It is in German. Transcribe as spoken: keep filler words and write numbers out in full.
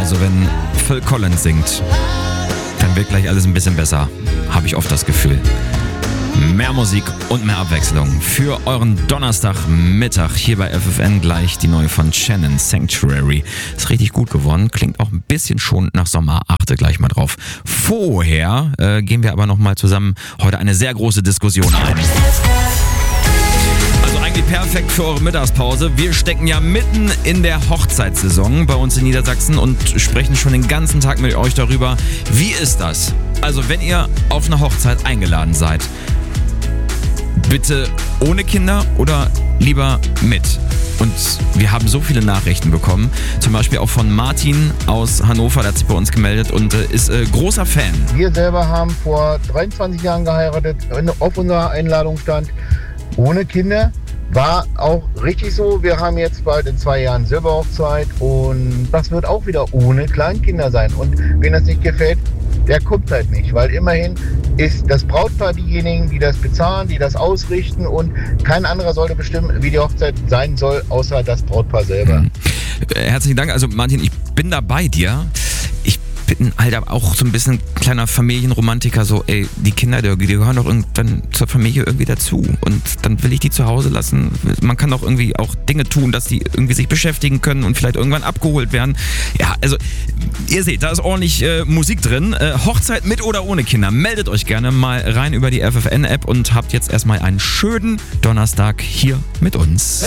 Also wenn Phil Collins singt, dann wird gleich alles ein bisschen besser. Habe ich oft das Gefühl. Mehr Musik und mehr Abwechslung für euren Donnerstagmittag hier bei F F N. Gleich die neue von Shannon, Sanctuary. Ist richtig gut geworden, klingt auch ein bisschen schon nach Sommer. Achte gleich mal drauf. Vorher äh, gehen wir aber nochmal zusammen heute eine sehr große Diskussion ein. Also eigentlich perfekt für eure Mittagspause. Wir stecken ja mitten in der Hochzeitssaison bei uns in Niedersachsen und sprechen schon den ganzen Tag mit euch darüber, wie ist das? Also wenn ihr auf eine Hochzeit eingeladen seid, bitte ohne Kinder oder lieber mit? Und wir haben so viele Nachrichten bekommen, zum Beispiel auch von Martin aus Hannover, der hat sich bei uns gemeldet und äh, ist äh, großer Fan. Wir selber haben vor dreiundzwanzig Jahren geheiratet, auf unserer Einladung stand ohne Kinder. War auch richtig so. Wir haben jetzt bald in zwei Jahren Silberhochzeit und das wird auch wieder ohne Kleinkinder sein. Und wenn das nicht gefällt, der kommt halt nicht, weil immerhin ist das Brautpaar diejenigen, die das bezahlen, die das ausrichten und kein anderer sollte bestimmen, wie die Hochzeit sein soll, außer das Brautpaar selber. Mhm. Herzlichen Dank. Also Martin, ich bin da bei dir. Ich bin halt auch so ein bisschen kleiner Familienromantiker, so ey, die Kinder, die gehören doch irgendwann zur Familie irgendwie dazu und dann will ich die zu Hause lassen. Man kann doch irgendwie auch Dinge tun, dass die irgendwie sich beschäftigen können und vielleicht irgendwann abgeholt werden. Ja, also ihr seht, da ist ordentlich äh, Musik drin. Äh, Hochzeit mit oder ohne Kinder. Meldet euch gerne mal rein über die F F N-App und habt jetzt erstmal einen schönen Donnerstag hier mit uns.